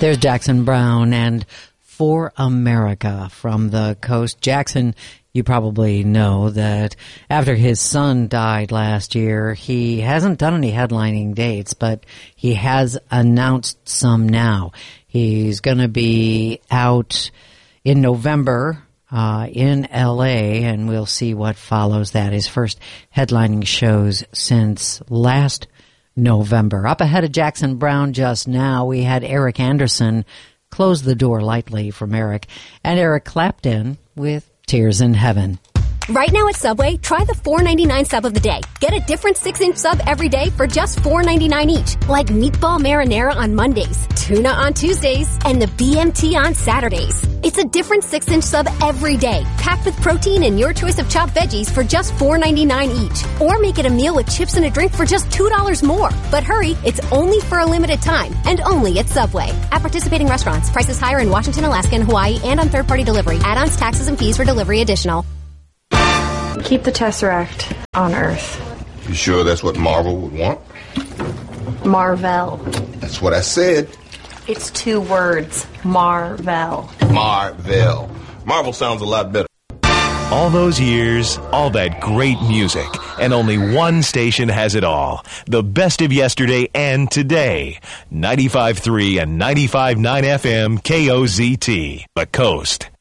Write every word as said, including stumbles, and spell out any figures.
There's Jackson Browne and For America from the Coast. Jackson, you probably know that after his son died last year, he hasn't done any headlining dates, but he has announced some now. He's going to be out in November uh, in L A, and we'll see what follows that. His first headlining shows since last November. Up ahead of Jackson Browne just now, we had Eric Anderson. Close the door lightly from Eric. And Eric Clapton with Tears in Heaven. Right now at Subway, try the four ninety-nine sub of the day. Get a different six-inch sub every day for just four ninety-nine each. Like meatball marinara on Mondays, tuna on Tuesdays, and the B M T on Saturdays. It's a different six-inch sub every day, packed with protein and your choice of chopped veggies for just four ninety-nine each. Or make it a meal with chips and a drink for just two dollars more. But hurry, it's only for a limited time, and only at Subway. At participating restaurants, prices higher in Washington, Alaska, and Hawaii, and on third-party delivery. Add-ons, taxes, and fees for delivery additional. Keep the Tesseract on Earth. You sure that's what Marvel would want? Marvel. That's what I said. It's two words. Marvel. Marvel. Marvel sounds a lot better. All those years, all that great music, and only one station has it all. The best of yesterday and today. ninety-five point three and ninety-five point nine F M K O Z T, The Coast.